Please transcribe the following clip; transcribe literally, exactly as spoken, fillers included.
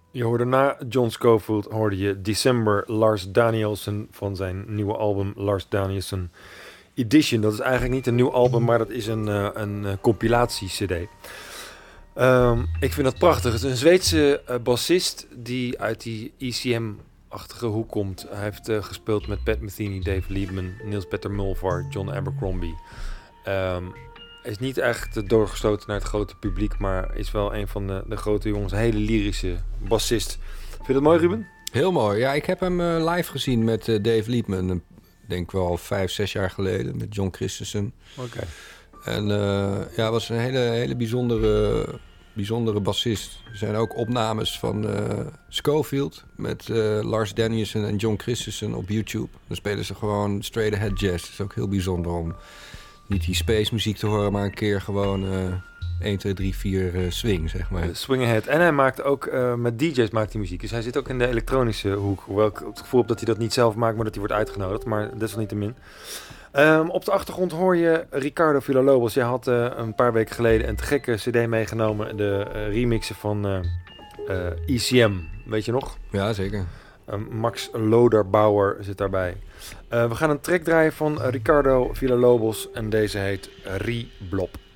Je hoorde na John Scofield hoorde je December Lars Danielsen van zijn nieuwe album Lars Danielsen Edition. Dat is eigenlijk niet een nieuw album, maar dat is een, uh, een uh, compilatie-cd. Um, ik vind dat prachtig. Het is een Zweedse uh, bassist die uit die E C M-achtige hoek komt. Hij heeft uh, gespeeld met Pat Metheny, Dave Liebman, Niels Petter Mulvar, John Abercrombie. Um, is niet echt doorgestoten naar het grote publiek, maar is wel een van de, de grote jongens. Een hele lyrische bassist. Vind je dat mooi, Ruben? Heel mooi. Ja, ik heb hem uh, live gezien met uh, Dave Liebman. Ik denk wel vijf, zes jaar geleden met John Christensen. Oké. Okay. En uh, ja, het was een hele, hele bijzondere, bijzondere bassist. Er zijn ook opnames van uh, Scofield met uh, Lars Danielsen en John Christensen op YouTube. Dan spelen ze gewoon straight ahead jazz. Het is ook heel bijzonder om niet die space muziek te horen, maar een keer gewoon uh, één, twee, drie, vier uh, swing, zeg maar. Swing ahead. En hij maakt ook, uh, met D J's maakt hij muziek. Dus hij zit ook in de elektronische hoek. Hoewel ik het gevoel heb dat hij dat niet zelf maakt, maar dat hij wordt uitgenodigd. Maar desalniettemin. Um, op de achtergrond hoor je Ricardo Villalobos. Jij had uh, een paar weken geleden een te gekke cd meegenomen. De uh, remixen van uh, uh, E C M. Weet je nog? Ja, zeker. Um, Max Loderbauer zit daarbij. Uh, we gaan een track draaien van uh, Ricardo Villalobos. En deze heet Ri Blob.